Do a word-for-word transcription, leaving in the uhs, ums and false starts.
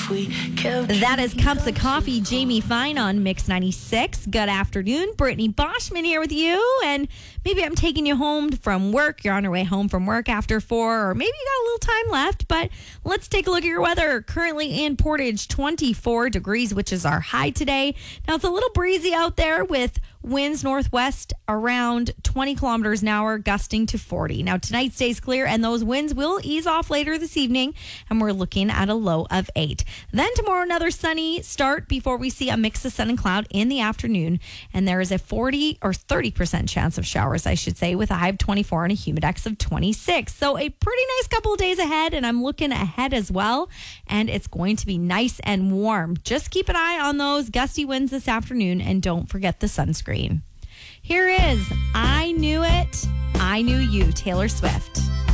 if we kept. That is Cups of Coffee, Jamie Fine on Mix ninety-six. Good afternoon. Brittany Boschman here with you. And maybe I'm taking you home from work. You're on your way home from work after four, or maybe you got a little time left. But let's take a look at your weather. Currently in Portage, twenty-four degrees, which is our high today. Now, it's a little breezy out there with winds northwest around twenty kilometers an hour, gusting to forty. Now, tonight stays clear, and those winds will ease off later this evening, and we're looking at a low of eight. Then tomorrow, another sunny start before we see a mix of sun and cloud in the afternoon, and there is a forty or thirty percent chance of showers, I should say, with a high of twenty-four and a humidex of twenty-six. So a pretty nice couple of days ahead, and I'm looking ahead as well, and it's going to be nice and warm. Just keep an eye on those gusty winds this afternoon, and don't forget the sunscreen. Here is I Knew It, I Knew You, Taylor Swift.